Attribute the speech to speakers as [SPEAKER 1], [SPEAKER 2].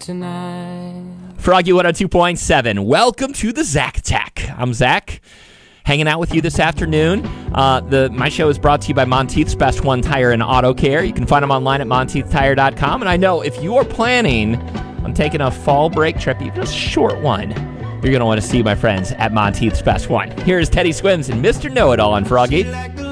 [SPEAKER 1] tonight.
[SPEAKER 2] Froggy 102.7. Welcome to the Zach Attack. I'm Zach, hanging out with you this afternoon. My show is brought to you by Monteith's Best One Tire and Auto Care. You can find them online at monteithtire.com. And I know if you are planning on taking a fall break trip, even a short one, you're going to want to see my friends at Monteith's Best One. Here's Teddy Swims and Mr. Know-It-All on Froggy.